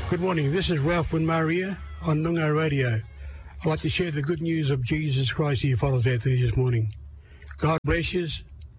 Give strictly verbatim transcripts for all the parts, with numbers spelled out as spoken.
Good morning, this is Ralph Winmaria on Noongar Radio. I'd like to share the good news of Jesus Christ to you fellows out there this morning. God bless you.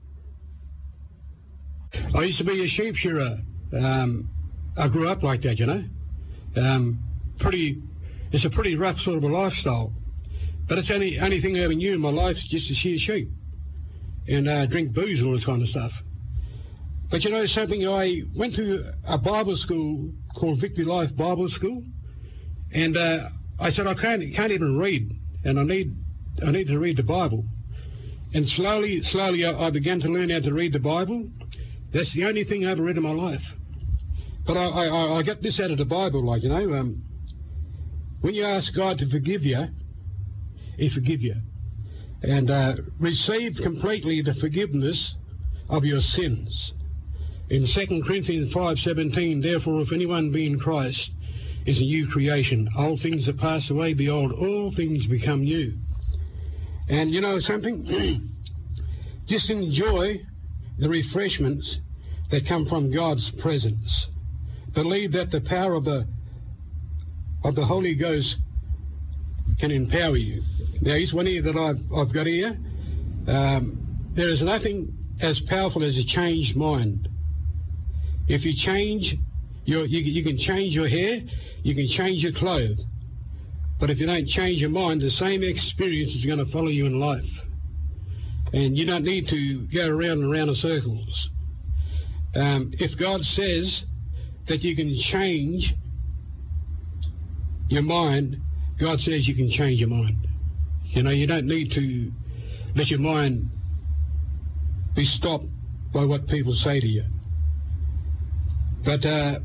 I used to be a sheep shearer. Um, I grew up like that, you know. Um, pretty, it's a pretty rough sort of a lifestyle. But it's only only thing I ever knew in my life is just to shear sheep and uh, drink booze and all this kind of stuff. But you know something, I went to a Bible school called Victory Life Bible School, and uh, I said I can't can't even read, and I need I need to read the Bible. And slowly, slowly, I, I began to learn how to read the Bible. That's the only thing I ever read in my life. But I I, I got this out of the Bible, like you know, um, when you ask God to forgive you, He forgive you, and uh, receive completely the forgiveness of your sins. In Second Corinthians five seventeen, therefore, if anyone be in Christ is a new creation, old things are passed away, behold, all things become new. And you know something? Just enjoy the refreshments that come from God's presence. Believe that the power of the of the Holy Ghost can empower you. Now, here's one here that I've, I've got here. Um, there is nothing as powerful as a changed mind. If you change, your, you, you can change your hair, you can change your clothes. But if you don't change your mind, the same experience is going to follow you in life. And you don't need to go around and around in circles. Um, if God says that you can change your mind, God says you can change your mind. You know, you don't need to let your mind be stopped by what people say to you. But uh,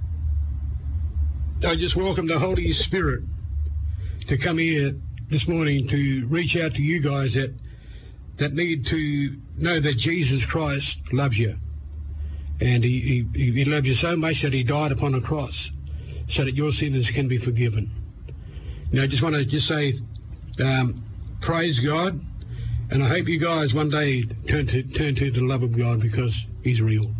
I just welcome the Holy Spirit to come here this morning to reach out to you guys that that need to know that Jesus Christ loves you. And he, he, he loves you so much that he died upon a cross so that your sins can be forgiven. Now, I just want to just say, um, praise God, and I hope you guys one day turn to turn to the love of God, because he's real.